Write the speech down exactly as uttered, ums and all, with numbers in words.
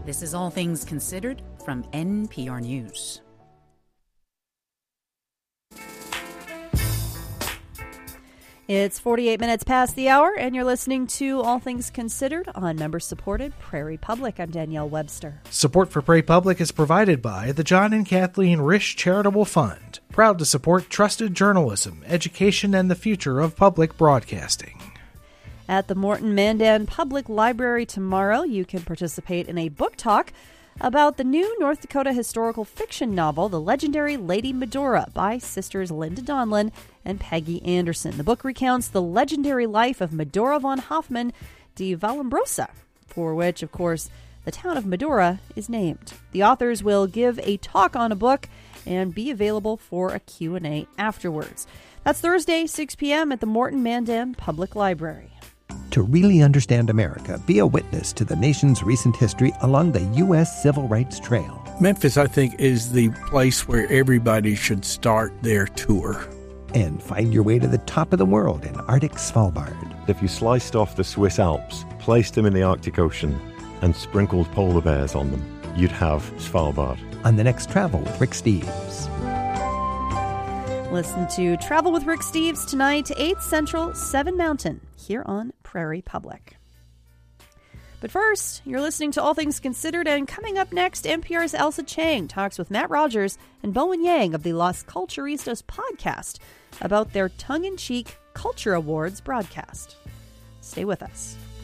This is All Things Considered from N P R News. It's forty-eight minutes past the hour, and you're listening to All Things Considered on member-supported Prairie Public. I'm Danielle Webster. Support for Prairie Public is provided by the John and Kathleen Risch Charitable Fund, proud to support trusted journalism, education, and the future of public broadcasting. At the Morton Mandan Public Library tomorrow, you can participate in a book talk about the new North Dakota historical fiction novel, The Legendary Lady Medora, by sisters Linda Donlin and Peggy Anderson. The book recounts the legendary life of Medora von Hoffman de Vallombrosa, for which, of course, the town of Medora is named. The authors will give a talk on a book and be available for a Q and A afterwards. That's Thursday, six p.m. at the Morton Mandan Public Library. To really understand America, be a witness to the nation's recent history along the U S Civil Rights Trail. Memphis, I think, is the place where everybody should start their tour. And find your way to the top of the world in Arctic Svalbard. If you sliced off the Swiss Alps, placed them in the Arctic Ocean, and sprinkled polar bears on them, you'd have Svalbard. On the next Travel with Rick Steves. Listen to Travel with Rick Steves tonight, eight Central, seven Mountain, here on Prairie Public. But first, you're listening to All Things Considered, and coming up next, N P R's Elsa Chang talks with Matt Rogers and Bowen Yang of the Las Culturistas podcast about their tongue-in-cheek Culture Awards broadcast. Stay with us.